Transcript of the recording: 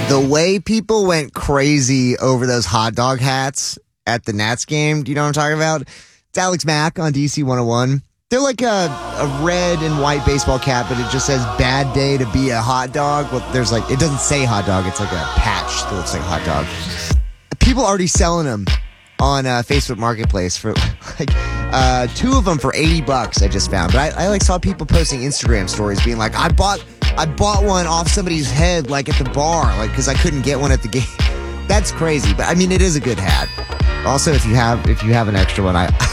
The way people went crazy over those hot dog hats at the Nats game, do you know what I'm talking about? It's Alex Mack on DC 101. They're like a red and white baseball cap, but it just says bad day to be a hot dog. Well, there's like, it doesn't say hot dog. It's like a patch that looks like a hot dog. People already selling them on Facebook Marketplace for like two of them for $80 I just found. But I like saw people posting Instagram stories being like, I bought one off somebody's head like at the bar, like because I couldn't get one at the game. That's crazy. But I mean, it is a good hat. Also, if you have an extra one, I